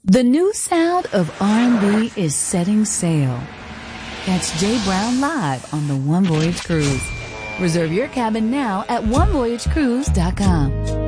The new sound of R&B is setting sail. Catch Jay Brown live on the One Voyage Cruise. Reserve your cabin now at onevoyagecruise.com.